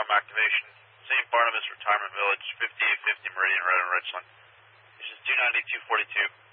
SATCOM activation. St. Barnabas Retirement Village, 5850 Meridian Road in Richland. This is 29242.